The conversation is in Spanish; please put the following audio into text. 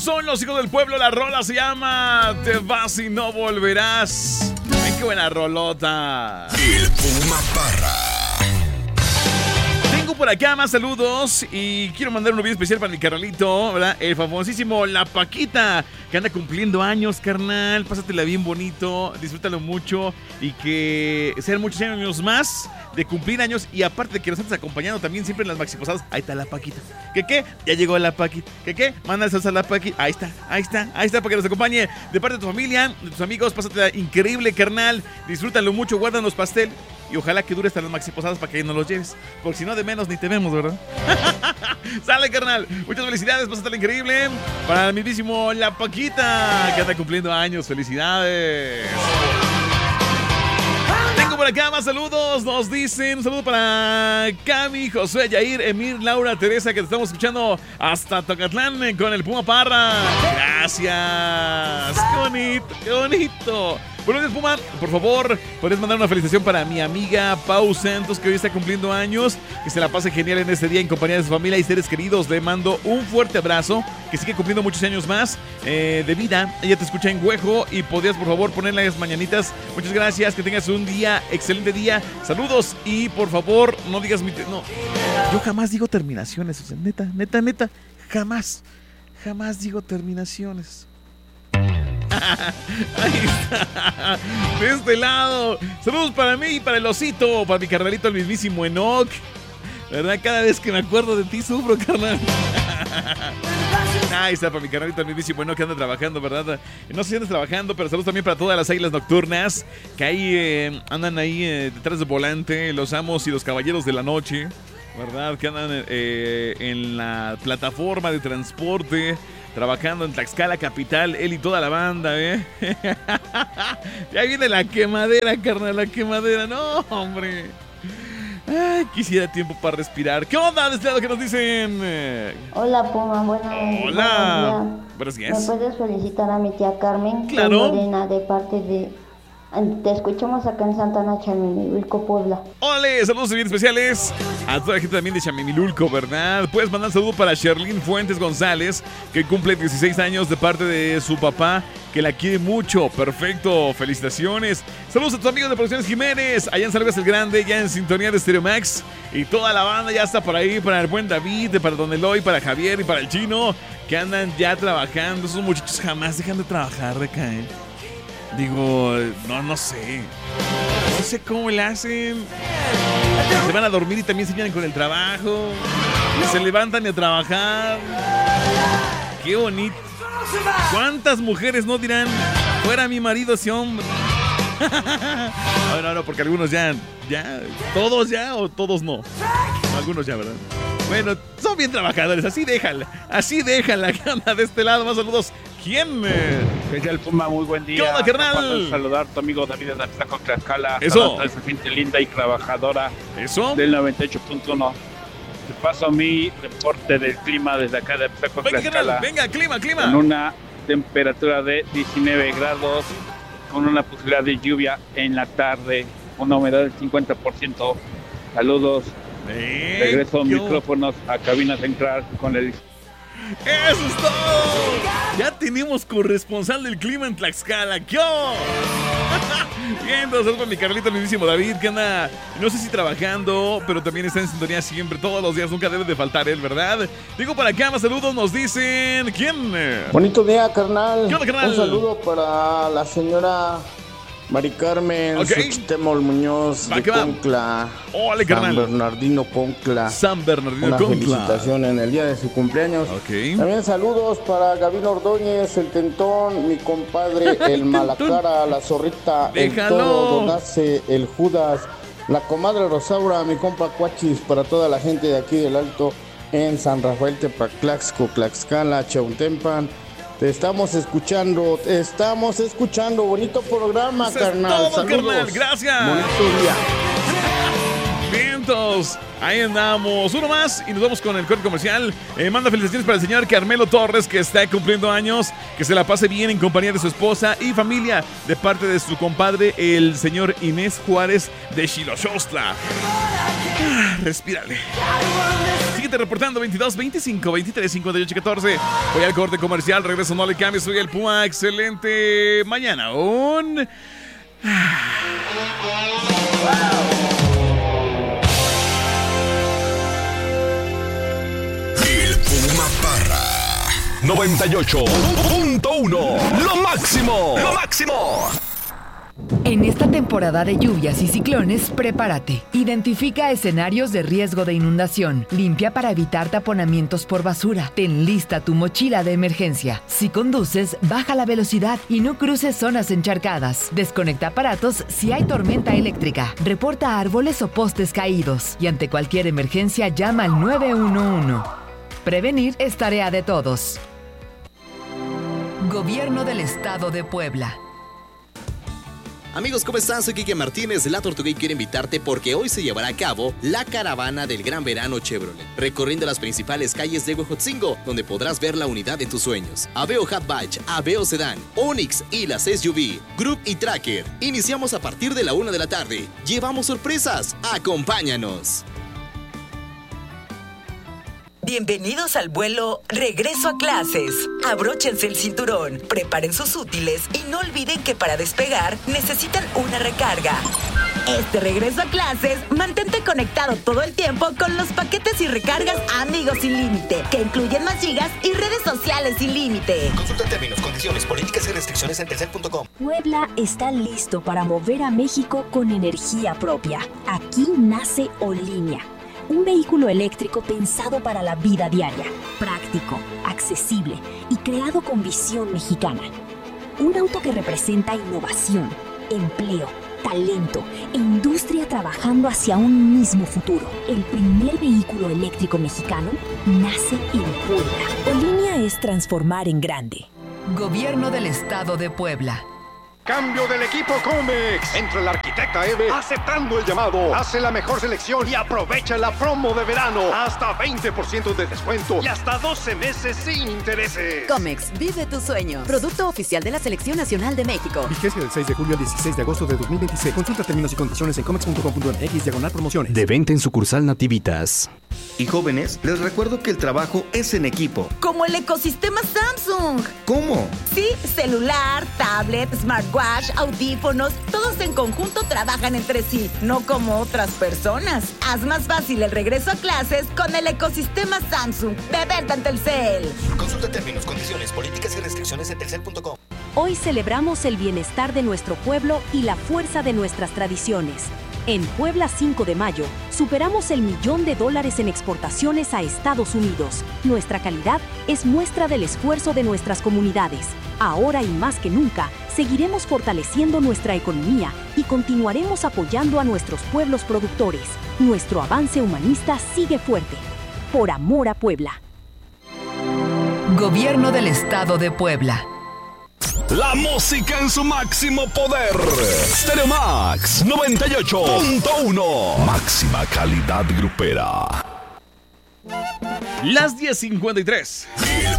Ellos son los hijos del pueblo. La rola se llama Te vas y no volverás. ¡Ay, qué buena rolota! El Puma Parra. Tengo por acá más saludos y quiero mandar un video especial para mi carnalito, ¿verdad? El famosísimo La Paquita, que anda cumpliendo años, carnal. Pásatela bien bonito, disfrútalo mucho y que sean muchos años más de cumplir años y aparte de que nos estés acompañando también siempre en las maxiposadas. Ahí está La Paquita. ¿Qué? Ya llegó La Paquita. ¿Qué? Manda salsa a La Paquita. Ahí está para que nos acompañe de parte de tu familia, de tus amigos. Pásatela increíble, carnal. Disfrútalo mucho, guardan los pasteles. Y ojalá que dure hasta las maxiposadas para que nos los lleves. Porque si no, de menos ni te vemos, ¿verdad? Sale, carnal. Muchas felicidades, pásatela increíble. Para el mismísimo La Paquita, que anda cumpliendo años. Felicidades. Tengo por acá más saludos. Nos dicen un saludo para Cami, Josué, Yair, Emir, Laura, Teresa, que te estamos escuchando hasta Tocatlán con el Puma Parra. Gracias. Qué bonito. Buenos días, Puma. Por favor, ¿podrías mandar una felicitación para mi amiga Pau Santos, que hoy está cumpliendo años? Que se la pase genial en este día en compañía de su familia y seres queridos. Le mando un fuerte abrazo. Que sigue cumpliendo muchos años más de vida. Ella te escucha en Huejo y podrías, por favor, ponerle las mañanitas. Muchas gracias. Que tengas un día, excelente día. Saludos y, por favor, no digas mi... No, yo jamás digo terminaciones. O sea, neta. Jamás digo terminaciones. Ahí está. De este lado. Saludos para mí y para el osito. Para mi carnalito, el mismísimo Enoch. ¿Verdad? Cada vez que me acuerdo de ti sufro, carnal. Ahí está para mi carnalito, el mismísimo Enoch, que anda trabajando, ¿verdad? No sé si andas trabajando, pero saludos también para todas las águilas nocturnas que ahí andan ahí detrás del volante. Los amos y los caballeros de la noche, ¿verdad? Que andan en la plataforma de transporte, trabajando en Tlaxcala capital, él y toda la banda, ¿eh? Ya viene la quemadera, carnal, la quemadera. No, hombre. Ay, quisiera tiempo para respirar. ¿Qué onda, de este lado que nos dicen? Hola, Puma, Hola. Buenos días. ¿Me puedes felicitar a mi tía Carmen? Claro. Lorena, de parte de... Te escuchamos acá en Santana, Chamimilulco, Puebla. ¡Ole! Saludos bien especiales a toda la gente también de Chamimilulco, ¿verdad? Puedes mandar un saludo para Sherlyn Fuentes González, que cumple 16 años de parte de su papá, que la quiere mucho. Perfecto, felicitaciones. Saludos a tus amigos de Producciones Jiménez, allá en San Luis el Grande, ya en sintonía de Stereo Max. Y toda la banda ya está por ahí, para el buen David, para Don Eloy, para Javier y para el Chino, que andan ya trabajando. Esos muchachos jamás dejan de trabajar de acá, ¿eh? Digo, no sé. No sé cómo le hacen. Se van a dormir y también se vienen con el trabajo. Se levantan a trabajar. Qué bonito. ¿Cuántas mujeres no dirán, fuera mi marido ese hombre? No, porque algunos ya. ¿Todos ya o todos no? Algunos ya, ¿verdad? Bueno, son bien trabajadores, así déjala, que anda de este lado. Más saludos. ¿Quién? El Puma, muy buen día. ¿Qué onda, carnal? Saludar a tu amigo David de Atlaco, Tlaxcala. Eso. A esa gente linda y trabajadora. Eso. Del 98.1. Te paso mi reporte del clima desde acá de Atlaco, Tlaxcala. Venga, clima. Con una temperatura de 19 grados, con una posibilidad de lluvia en la tarde, una humedad del 50%. Saludos. Regreso micrófonos a cabina central con el... ¡Eso es todo! Ya tenemos corresponsal del clima en Tlaxcala. ¿Qué? Bien, entonces con mi carnalito, el mismísimo David, que anda, no sé si trabajando, pero también está en sintonía siempre, todos los días, nunca debe de faltar él, ¿verdad? Digo, para acá, más saludos, nos dicen... ¿Quién? Bonito día, carnal. ¿Qué onda, carnal? Un saludo para la señora Mari Carmen, Xochitl Muñoz de Concla. Ole, carnal. San Bernardino Concla. Una felicitación en el día de su cumpleaños. También saludos para Gabino Ordóñez, el Tentón, mi compadre, el Malacara, la Zorrita, el Toro, Donace, el Judas, la comadre Rosaura, mi compa Cuachis, para toda la gente de aquí del Alto en San Rafael Tepaclaxco, Tlaxcala, Chautempan. Te estamos escuchando. Bonito programa, carnal. Todo, saludos, carnal. Gracias. Bonito día. Vientos. Ahí andamos. Uno más y nos vamos con el corte comercial. Manda felicitaciones para el señor Carmelo Torres, que está cumpliendo años. Que se la pase bien en compañía de su esposa y familia, de parte de su compadre, el señor Inés Juárez de Xiloxostla. Respírale. Sigue gente reportando 22 25 23 58 14. Voy al corte comercial, regreso, no le cambies. Soy el Puma, excelente mañana. El Puma Parra 98.1. Lo máximo. Lo máximo. En esta temporada de lluvias y ciclones, prepárate. Identifica escenarios de riesgo de inundación. Limpia para evitar taponamientos por basura. Ten lista tu mochila de emergencia. Si conduces, baja la velocidad y no cruces zonas encharcadas. Desconecta aparatos si hay tormenta eléctrica. Reporta árboles o postes caídos. Y ante cualquier emergencia, llama al 911. Prevenir es tarea de todos. Gobierno del Estado de Puebla. Amigos, ¿cómo están? Soy Quique Martínez de La Tortuga y quiero invitarte porque hoy se llevará a cabo la caravana del Gran Verano Chevrolet, recorriendo las principales calles de Huejotzingo, donde podrás ver la unidad de tus sueños. Aveo Hatchback, Aveo Sedán, Onix y las SUV, Group y Tracker. Iniciamos a partir de la 1 de la tarde. Llevamos sorpresas. ¡Acompáñanos! Bienvenidos al vuelo Regreso a Clases. Abróchense el cinturón, preparen sus útiles y no olviden que para despegar necesitan una recarga. Este regreso a clases, mantente conectado todo el tiempo con los paquetes y recargas Amigos Sin Límite, que incluyen más gigas y redes sociales sin límite. Consulta términos, condiciones, políticas y restricciones en Telcel.com. Puebla está listo para mover a México con energía propia. Aquí nace Olinea. Un vehículo eléctrico pensado para la vida diaria, práctico, accesible y creado con visión mexicana. Un auto que representa innovación, empleo, talento e industria trabajando hacia un mismo futuro. El primer vehículo eléctrico mexicano nace en Puebla. Olinea es transformar en grande. Gobierno del Estado de Puebla. Cambio del equipo Comex. Entra la arquitecta Eve aceptando el llamado. Hace la mejor selección y aprovecha la promo de verano. Hasta 20% de descuento y hasta 12 meses sin intereses. Comex, vive tu sueño. Producto oficial de la Selección Nacional de México. Vigencia del 6 de julio al 16 de agosto de 2026. Consulta términos y condiciones en comex.com.mx/promociones. De venta en sucursal Nativitas. Y jóvenes, les recuerdo que el trabajo es en equipo. Como el ecosistema Samsung. ¿Cómo? Sí, celular, tablet, smartwatch, audífonos, todos en conjunto trabajan entre sí, no como otras personas. Haz más fácil el regreso a clases con el ecosistema Samsung de venta en Telcel. Consulta términos, condiciones, políticas y restricciones en Telcel.com. Hoy celebramos el bienestar de nuestro pueblo y la fuerza de nuestras tradiciones. En Puebla 5 de mayo, superamos $1 millón en exportaciones a Estados Unidos. Nuestra calidad es muestra del esfuerzo de nuestras comunidades. Ahora y más que nunca, seguiremos fortaleciendo nuestra economía y continuaremos apoyando a nuestros pueblos productores. Nuestro avance humanista sigue fuerte. Por amor a Puebla. Gobierno del Estado de Puebla. La música en su máximo poder. Stereo Max 98.1. Máxima calidad grupera. Las 10:53.